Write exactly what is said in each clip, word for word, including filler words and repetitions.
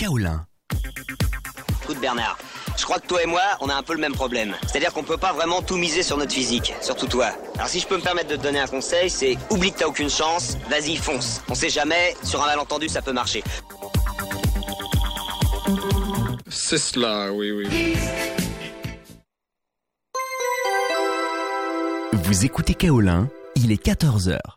Kaolin. Écoute Bernard, je crois que toi et moi, on a un peu le même problème. C'est-à-dire qu'on peut pas vraiment tout miser sur notre physique, surtout toi. Alors si je peux me permettre de te donner un conseil, c'est oublie que t'as aucune chance, vas-y fonce. On sait jamais, sur un malentendu ça peut marcher. C'est cela, oui, oui. Vous écoutez Kaolin, il est quatorze heures.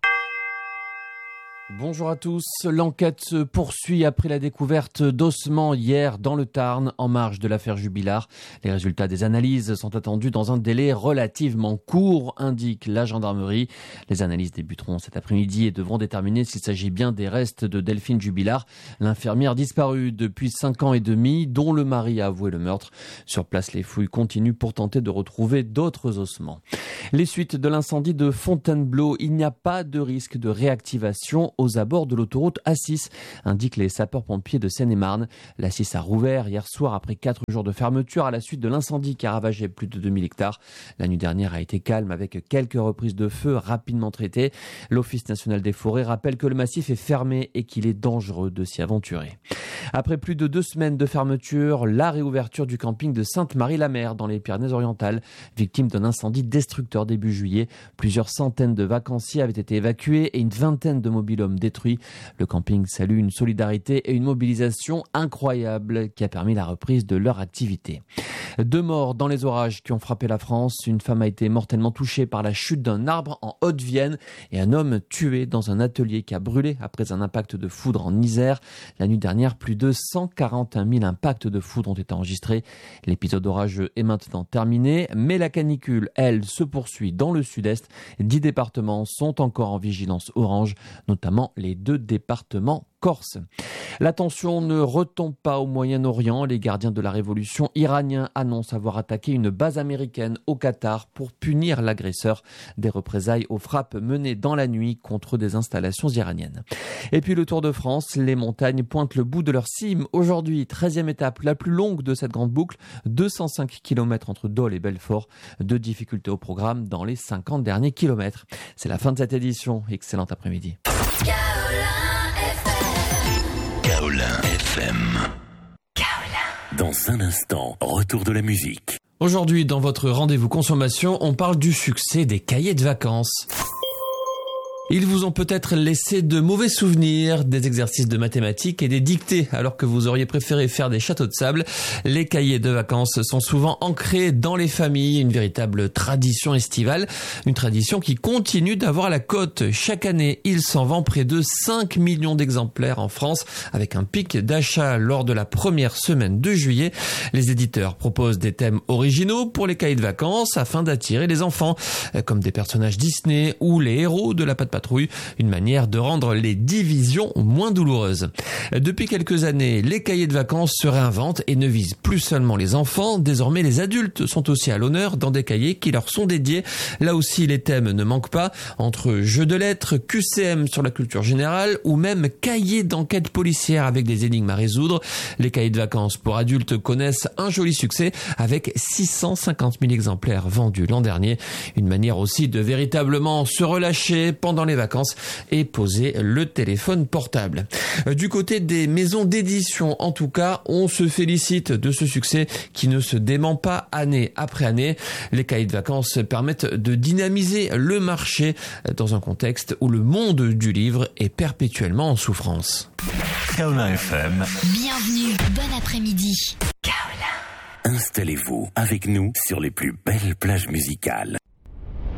Bonjour à tous, l'enquête se poursuit après la découverte d'ossements hier dans le Tarn en marge de l'affaire Jubilard. Les résultats des analyses sont attendus dans un délai relativement court, indique la gendarmerie. Les analyses débuteront cet après-midi et devront déterminer s'il s'agit bien des restes de Delphine Jubilard, l'infirmière disparue depuis cinq ans et demi, dont le mari a avoué le meurtre. Sur place, les fouilles continuent pour tenter de retrouver d'autres ossements. Les suites de l'incendie de Fontainebleau, il n'y a pas de risque de réactivation aux abords de l'autoroute A six, indiquent les sapeurs-pompiers de Seine-et-Marne. L'A six a rouvert hier soir après quatre jours de fermeture à la suite de l'incendie qui a ravagé plus de deux mille hectares. La nuit dernière a été calme avec quelques reprises de feu rapidement traitées. L'Office national des forêts rappelle que le massif est fermé et qu'il est dangereux de s'y aventurer. Après plus de deux semaines de fermeture, la réouverture du camping de Sainte-Marie-la-Mer dans les Pyrénées-Orientales, victime d'un incendie destructeur début juillet. Plusieurs centaines de vacanciers avaient été évacués et une vingtaine de mobil-hommes détruits. Le camping salue une solidarité et une mobilisation incroyable qui a permis la reprise de leur activité. Deux morts dans les orages qui ont frappé la France. Une femme a été mortellement touchée par la chute d'un arbre en Haute-Vienne et un homme tué dans un atelier qui a brûlé après un impact de foudre en Isère. La nuit dernière, plus de cent quarante et un mille impacts de foudre ont été enregistrés. L'épisode orageux est maintenant terminé, mais la canicule, elle, se poursuit dans le sud-est. Dix départements sont encore en vigilance orange, notamment les deux départements corse. La tension ne retombe pas au Moyen-Orient. Les gardiens de la révolution iraniens annoncent avoir attaqué une base américaine au Qatar pour punir l'agresseur. Des représailles aux frappes menées dans la nuit contre des installations iraniennes. Et puis le Tour de France, les montagnes pointent le bout de leur cime. Aujourd'hui, treizième étape, la plus longue de cette grande boucle, deux cent cinq kilomètres entre Dole et Belfort. Deux difficultés au programme dans les cinquante derniers kilomètres. C'est la fin de cette édition. Excellent après-midi. Kaolin F M. Kaolin. Dans un instant, retour de la musique. Aujourd'hui, dans votre rendez-vous consommation, on parle du succès des cahiers de vacances. Ils vous ont peut-être laissé de mauvais souvenirs, des exercices de mathématiques et des dictées, alors que vous auriez préféré faire des châteaux de sable. Les cahiers de vacances sont souvent ancrés dans les familles, une véritable tradition estivale, une tradition qui continue d'avoir la cote. Chaque année, il s'en vend près de cinq millions d'exemplaires en France, avec un pic d'achat lors de la première semaine de juillet. Les éditeurs proposent des thèmes originaux pour les cahiers de vacances afin d'attirer les enfants, comme des personnages Disney ou les héros de la Patte Patrouille, une manière de rendre les divisions moins douloureuses. Depuis quelques années, les cahiers de vacances se réinventent et ne visent plus seulement les enfants. Désormais, les adultes sont aussi à l'honneur dans des cahiers qui leur sont dédiés. Là aussi, les thèmes ne manquent pas, entre jeux de lettres, Q C M sur la culture générale ou même cahiers d'enquête policière avec des énigmes à résoudre. Les cahiers de vacances pour adultes connaissent un joli succès avec six cent cinquante mille exemplaires vendus l'an dernier. Une manière aussi de véritablement se relâcher pendant les vacances et poser le téléphone portable. Du côté des maisons d'édition, en tout cas, on se félicite de ce succès qui ne se dément pas année après année. Les cahiers de vacances permettent de dynamiser le marché dans un contexte où le monde du livre est perpétuellement en souffrance. Kaolin F M. Bienvenue, bon après-midi. Kaolin. Installez-vous avec nous sur les plus belles plages musicales.